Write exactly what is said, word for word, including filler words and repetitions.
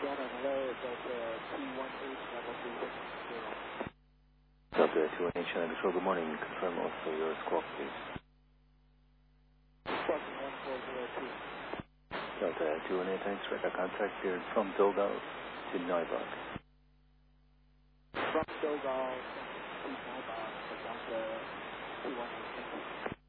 hello, Delta two one eight, level three six zero. Delta two one eight, China Control, good morning. Confirm also your squawk, please. Squawking one four zero two. Delta two one eight, thanks. Record contact here from Dogal to Neuburg. From Dogal to Neuburg, Delta two one eight, thank you.